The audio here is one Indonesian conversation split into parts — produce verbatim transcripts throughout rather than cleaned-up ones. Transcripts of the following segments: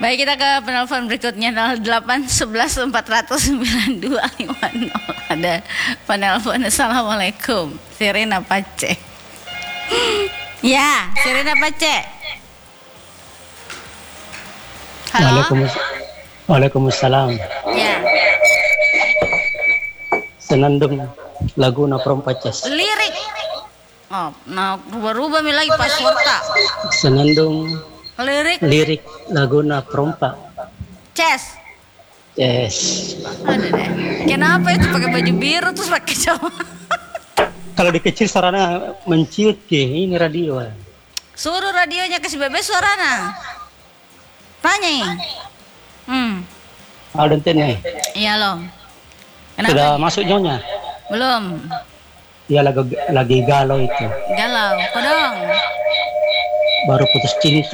Baik, kita ke penelpon berikutnya nol delapan sebelas empat ratus sembilan dua lima nol. Ada penelpon. Assalamualaikum. Sirina Pace. Ya, Sirina Pace. Halo. Waalaikumsalam. Ya. Senandung Laguna Prompaces. Lirik. Oh, nah rubah-rubah mi lagi passwordnya. Senandung Lirik. lirik Laguna Prompa. Ces. Yes. Ada deh. Kenapa itu pakai baju biru terus pakai cowok? Kalau dikecil sarana menciut ke ini radio. Suruh radionya kasih bebe suarana. Tanya. Hmm. Ada nih. Iya loh. Sudah masuk nyonya? Belum. Dia lagi lagi galau itu. Galau. Kodong. Baru putus cinta.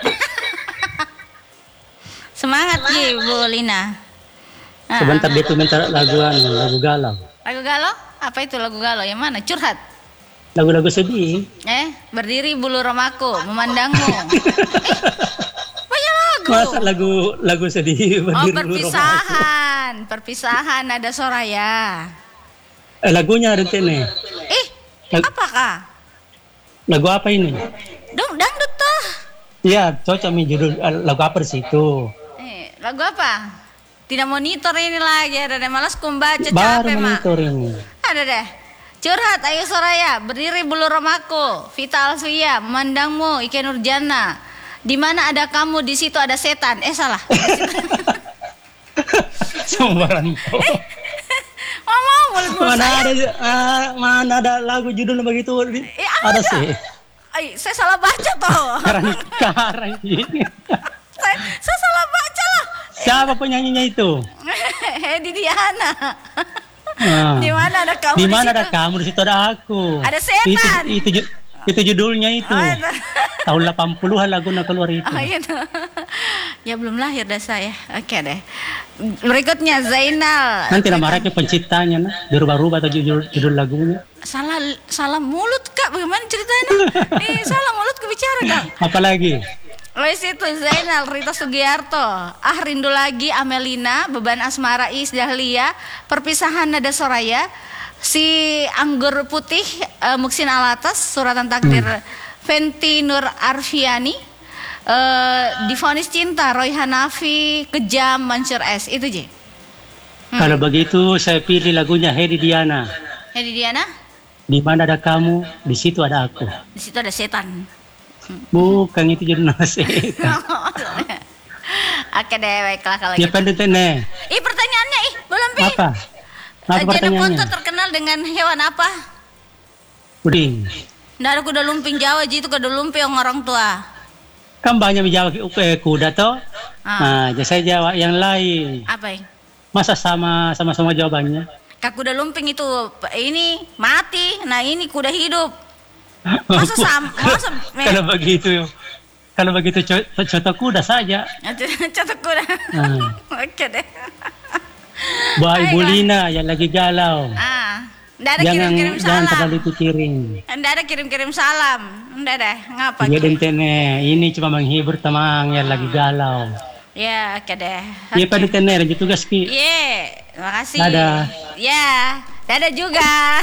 Semangat Ji Bu Lina. Ah, Sebentar dia tuh minta laguan, lagu galau. Lagu galau? Apa itu lagu galau? Yang mana? Curhat. Lagu-lagu sedih. Eh, berdiri bulu romaku, memandangmu. eh, banyak lagu. Masa lagu lagu sedih Oh, berdiri dulu, perpisahan. Perpisahan ada Soraya. Eh, lagunya ada nih. Eh, Lag- apakah? Lagu apa ini? Dong, dangdut toh. Iya, cocok nih judul eh, lagu apa di situ? Eh, lagu apa? Tidak monitor ini lagi, ada deh. Malas kumbaca, Baru capek mak. monitor ini. Ada deh. Curhat, ayo Soraya, berdiri bulu romaku, Vita Alsuya, memandangmu, Ike Nurjana. Di mana ada kamu, di situ ada setan. Eh salah. Sembarang. Ngomong mulut mulut Mana saya. ada ah, mana ada lagu judul begitu? Eh, ada ada. sih. Ay, saya salah baca toh. Sekarang sekarang ini. saya, saya salah baca lah. Siapa penyanyinya itu? Hedi Diana. Ah. Di mana ada kamu? Di mana situ? ada kamu, di situ ada aku. Ada setan. Itu itu ju- itu judulnya itu. Oh, itu. Tahun delapan puluhan lagunya keluar itu. Oh, gitu. Ya belum lahir dah saya. Oke deh. Berikutnya Zainal. Nanti nama mereka penciptanya nah, dirubah-rubah atau judul, judul lagunya. Salah salah mulut Kak, bagaimana ceritanya? Nih, salah mulut kebicara Kak. Apalagi? Lois itu Zainal, Rita Sugiarto, Ah Rindu Lagi, Amelina, Beban Asmara, Is Dahlia, Perpisahan Nada Soraya, Si Anggur Putih, uh, Muksin Alatas, Suratan Takdir, hmm. Fenty Nur Arfiani, uh, Divonis Cinta, Roy Hanafi, Kejam, Mansur S. Itu Ji. Hmm. Kalau begitu saya pilih lagunya Hedi Diana. Hedi Diana? Di mana ada kamu, di situ ada aku. Di situ ada setan. Bukan itu judul setan. Oke deh, baiklah kalau Ya gitu. pendek nih. Ih, pertanyaannya ih, belum Pi. Apa? Apa Jana pertanyaannya? Ponto terkenal dengan hewan apa? Udin. Nggak ada kuda lumping Jawa, Ji, itu kuda lumping orang tua. Kan banyak menjawab eh, kuda toh. Ah. Nah, jadi saya jawab yang lain. Apa ya? Masa sama sama semua jawabannya? Kak kuda lumping itu ini mati, nah ini kuda hidup. Masa sama, masa Kalau begitu, kalau begitu co- contoh kuda saja. Contoh kuda. Ah. Oke deh. Buat Ibu Baiklah. Lina yang lagi galau. Ah, nggak ada Jangan kirim-kirim jangan salam. terlalu dipikirin. Nggak ada kirim-kirim salam. Nggak deh, ngapa? Ya Ki? dentene, ini cuma menghibur teman yang lagi galau. Ya, oke deh. Iya Pak dentene, lanjut tugas Ki. Ye, makasih. Dadah. Ya, dadah juga.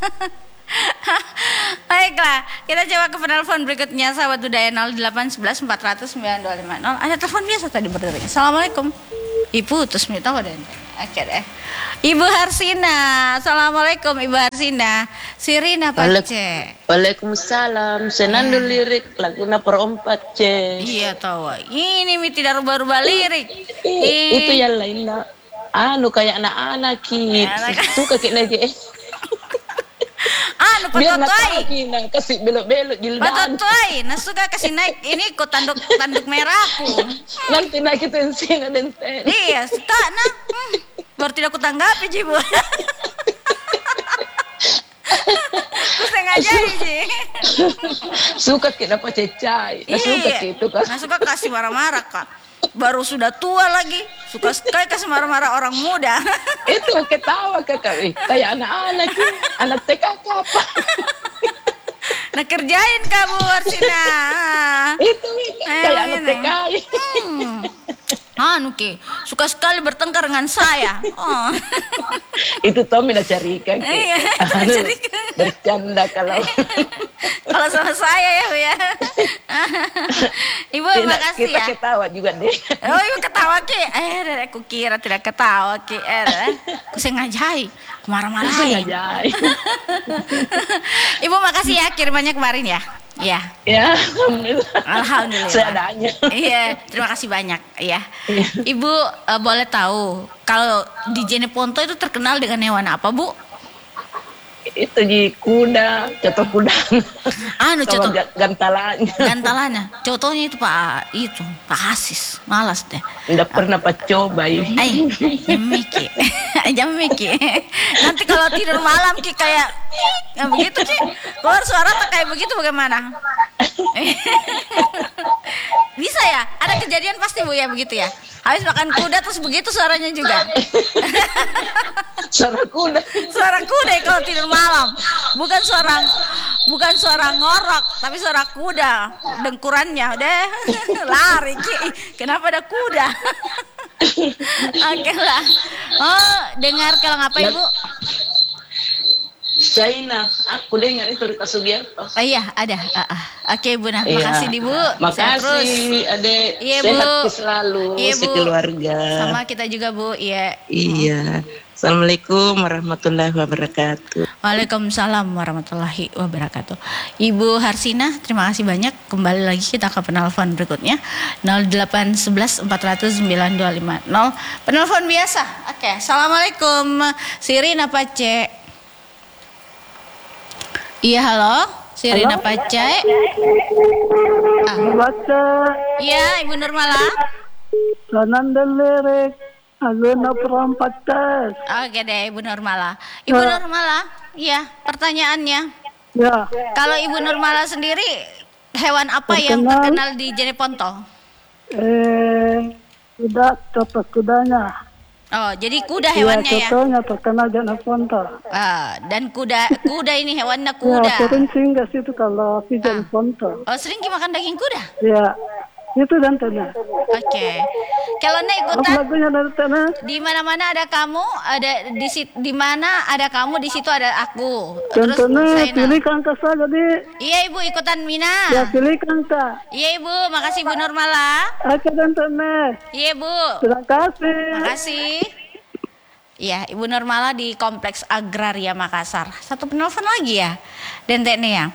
Baiklah, kita coba ke penelpon berikutnya sahabat budaya nol delapan satu satu empat nol nol sembilan dua lima nol. Ada telepon biasa tadi berdiri. Assalamualaikum. Ibu terus minta tahu deh. Oke deh. Ibu Harsina. Assalamualaikum Ibu Harsina. Sirina Pace. Waalaikumsalam. Senandung lirik Laguna Perempat C. Iya tahu. Ini mi tidak rubah-rubah lirik. I, itu yang lain nak. Anu kayak anak-anak Ki. Anak- Suka kayak lagi eh. Anu Biar nak patotoy. kaki nak kasih belok-belok jilbab. Patotoy. Nasuka kasih naik ini kok tanduk tanduk merahku. Nanti nak kita sini denten. Iya, suka nah. Hmm, baru tidak kutanggapi Ji Bu. Terus sengaja Ji. Suka kita apa cecai. Nah, suka gitu kan. Nah suka kasih marah-marah Kak. Baru sudah tua lagi, suka sekali kasih marah-marah orang muda. Itu ketawa kakak. Eh, kayak anak-anak Ki. Anak T K K apa. Nah kerjain kamu Arsina. Itu kayak Ayo, anak ini. T K K. Hmm. anu ke, suka sekali bertengkar dengan saya. Oh. Itu Tommy dah cari ikan. Iya, Anu, carikan. bercanda kalau Kalau sama saya ya, Bu ya. Ibu Tidak, makasih kita ya. ketawa juga deh. Oh, ibu ketawa ki. Eh, aku kira tidak ketawa ki. Eh, aku sengajai, aku marah-marahin. Sengaja. Ibu makasih ya kirimannya kemarin ya. Iya. Ya, alhamdulillah. Alhamdulillah. Seadanya. Iya, terima kasih banyak ya. Iya. Ibu eh, boleh tahu kalau di Jeneponto itu terkenal dengan hewan apa, Bu? Itu di kuda, contoh kuda. Anu Sama contoh ga- gantalannya. gantalannya. Contohnya itu Pak itu, Pak Asis. Malas deh. Nggak pernah pak coba ini. Ay, jam Miki. Jam Miki. Nanti kalau tidur malam Ki kayak ya begitu Ki. Keluar suara tak kayak begitu bagaimana? Bisa ya? Ada kejadian pasti Bu ya begitu ya. Habis makan kuda terus begitu suaranya juga. Suara kuda. Suara kuda kalau tidur malam. Bukan suara bukan suara ngorok, tapi suara kuda. Dengkurannya deh. Lari Ki. Kenapa ada kuda? Oke lah. Oh, dengar kalau ngapain Bu? China, aku dengar itu Rita Sugiarto. Oh iya, ada. Ah, ah. Oke, Bu. Nah, Iya. makasih di Bu. Sehat terus. Makasih, Adek. Iya, Sehat Bu. selalu, Iya, Bu. sekeluarga. Sama kita juga, Bu. Iya. Iya. Assalamualaikum warahmatullahi wabarakatuh. Waalaikumsalam warahmatullahi wabarakatuh. Ibu Harsina, terima kasih banyak. Kembali lagi kita ke penelpon berikutnya. nol delapan satu satu empat nol nol sembilan dua lima nol. Penelpon biasa. Oke, Assalamualaikum. Sirina Pace. Iya, halo. Sirina Pace. Ah. Baca Iya, Ibu Nurmala. Sanandal lirik Aguna perempat tes. Oke deh, Ibu Nurmala. Ibu Nurmala, iya, pertanyaannya. Ya, Kalau Ibu Nurmala sendiri, hewan apa yang Terkenal. terkenal di Jeneponto? eh kuda contoh kudanya. Oh, jadi kuda Ya, hewannya ya. contohnya terkenal Jana Ponto. Ah, dan kuda, kuda ini hewannya Ya, kuda. sering singgah situ kalau si Jana Ponto. Oh, sering makan daging kuda? Ya, itu dan tanah. Oke. Kalau nek Apa ikutan lagunya dari tanah? di mana-mana ada kamu, ada di sit- di mana ada kamu, di situ ada aku. Terus Contohnya Zainal. pilih kangka saja di. Iya, Ibu ikutan Mina. Ya, pilih kangka. Iya, Ibu, makasih Ibu Nurmala. Oke dan tanah. Iya, Bu. Terima kasih. Makasih. Iya, Ibu Nurmala di Kompleks Agraria Makassar. Satu penelpon lagi ya, Dentene ya.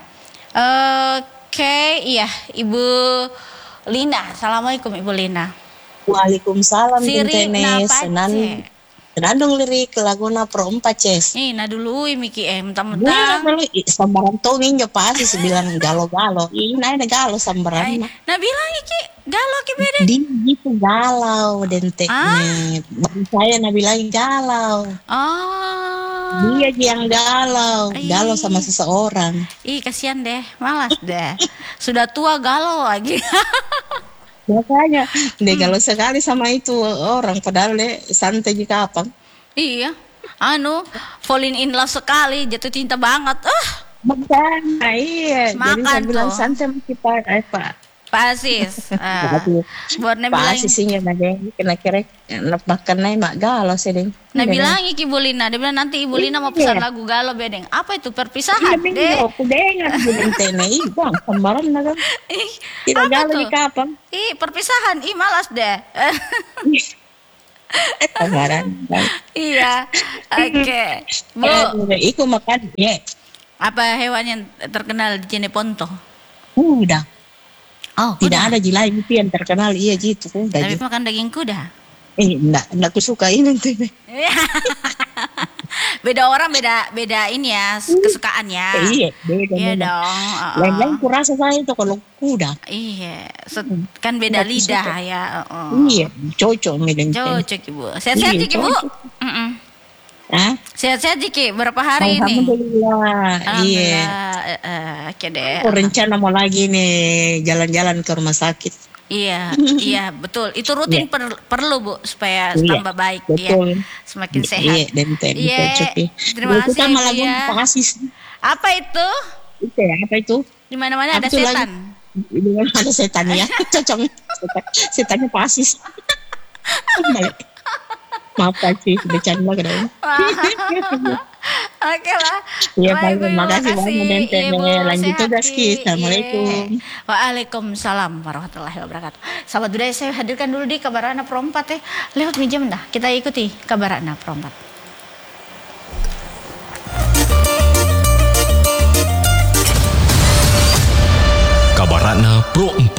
Oke, iya, Ibu Lina. Assalamualaikum Ibu Lina. Waalaikumsalam Siri Bintene senan Napace. senandung lirik laguna perempat ces. Nih, nah dulu Miki eh Nah, mentang-mentang. kalau i- sambaran tuh nginjo pasti sebilang galo-galo. Ini ada galo sambaran mah. Nah bilang Iki galau Ki bede. Di gitu galau denteknya. Ah? Bagi saya nabi lagi galau. Oh. Dia yang galau, Ih. galau sama seseorang. Ih, kasihan deh, malas deh. Sudah tua galau lagi. Makanya dia Hmm. galau sekali sama itu orang padahal dia santai di kapan. Iya. Anu, falling in love sekali, jatuh cinta banget. Ah, Makanya iya. Jadi Makan saya bilang tuh. santai sama kita, eh Pak. Pak Asis. Ah. Borne bilang, Pasti sih nya deh kena kerek lepakan naik mak galau sih deh. nah bilang Iki Ibu Lina, dia bilang nanti Ibu Lina mau pesan Iya. lagu galau bedeng. Apa itu perpisahan Iya deh? bingung, aku dengar belum tene ih bang kemarin naga Ih, tidak apa galau tuh? di kapan? Ih, perpisahan. Ih, malas deh. Kemarin. Iya. Oke. Bu, Iku makan ya. apa hewan yang terkenal di Jeneponto? Udah. Oh, Tidak kuda. ada ji lain itu yang terkenal iya gitu udah. Tapi Ji. makan daging kuda. Eh enggak enggak aku suka ini tene. Beda orang beda beda ini ya kesukaan ya. Iya, beda. Iya beda. dong. uh-uh. Lain-lain kurasa saya itu kalau kuda. Iya, set- kan beda Nggak lidah suka. ya. uh-uh. Iya, cocok milih tene. Cocok Ibu. Sehat-sehat Iya, Jiki Bu. cocok. Mm-mm. Hah? Sehat-sehat Jiki. Berapa hari ini? Alhamdulillah. Iya. Alhamdulillah. eh, eh, Oke deh. Aku rencana mau lagi nih jalan-jalan ke rumah sakit. Iya, iya betul. Itu rutin Iya. per- perlu Bu supaya Iya, tambah baik betul. ya. Semakin Iya, sehat. dan tem- Iya, cocok ya. terima Itu kasih, kan Ibu, malah ya. gua pasis. Apa itu? Itu ya, apa itu? Di mana-mana ada Apa tuh setan. Ini ada setan ya. Cocok. Setan- Setannya pasis. Balik. Maaf Kak sih, bercanda kadang. Oke lah. Iya, Baik, Pak. Bu, Ibu, Makasih banyak, makasih. Nente. Ibu, Lanjut sehat, tugas, Ki. Ki. Assalamualaikum. Iya. Waalaikumsalam warahmatullahi wabarakatuh. Sahabat budaya, saya hadirkan dulu di Kabar Anak Pro empat ya. Lewat meja dah. Kita ikuti Kabar Anak Pro empat. Kabarana Pro empat.